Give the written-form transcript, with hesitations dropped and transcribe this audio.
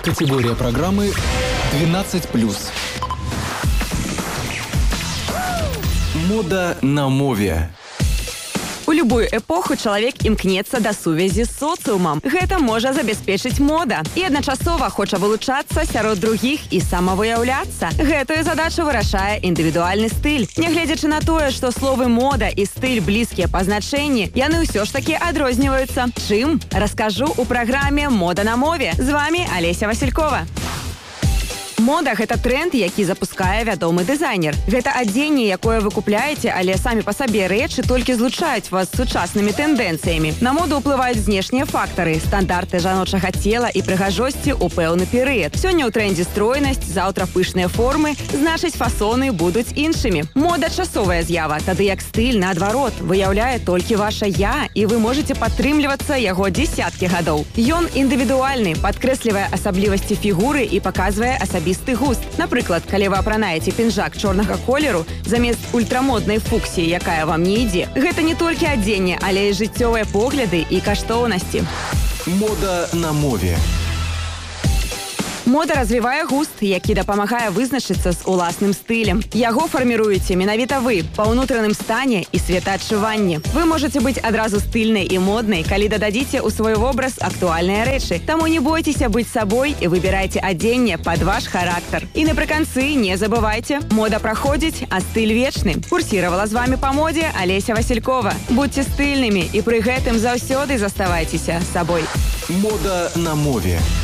Категория программы 12+. Мода на мове. У любую эпоху чалавек імкнецца да сувязі з соцыумам. Гэта можа забяспечыць мода. І адначасова хоча вылучацца сярод другіх і самавыяўляцца. Гэтую задачу вырашае індывідуальны стыль. Нягледзячы на тое, што словы мода і стыль блізкія па значэнні, яны ўсё ж такі адрозніваюцца. Чым? Раскажу ў праграме «Мода на мове». З вамі Алеся Василькова. Мода – гэта тренд, які запускае вядомы дызайнер. Гэта адзенне, якое вы купляеце, але самі па сабе рэчы толькі злучаюць вас з сучаснымі тэндэнцыямі. На моду ўплываюць знешнія фактары, стандарты жаночага цела і прыгажосці ў пэўны перыяд. Сёння ў трендзе стройнасць, заўтра пышныя формы, значыць фасоны будуць іншымі. Мода – часовая з'ява, тады як стыль, наадварот, выяўляе толькі ваша «я», і вы можаце падтрымлівацца яго дзесяткі гадоў. Ён індывідуальны, падкрэслівае асаблівасці фігуры і паказвае асабісты густ. Напрыклад, калі вы апранаеце пінжак чорнага колеру замест ультрамоднай фуксіі, якая вам не ідзе. Гэта не толькі адзенне, але і жыццёвыя погляды і каштоўнасці. Мода на мове. Мода развівае густ, які дапамагае вызначыцца з уласным стылем. Яго фарміруеце менавіта вы, па ўнутраным стане і светаадчуванні. Вы можаце быць адразу стыльнай і моднай, калі дададзіце ў свой вобраз актуальныя рэчы. Таму не бойцеся быць сабой і выбірайце адзенне пад ваш характар. І напрыканцы не забывайце, мода праходзіць, а стыль вечны. Курсіравала з вамі па модзе Алеся Василькова. Будьце стыльнымі і пры гэтым заўсёды заставайцеся сабой. Мода на мове.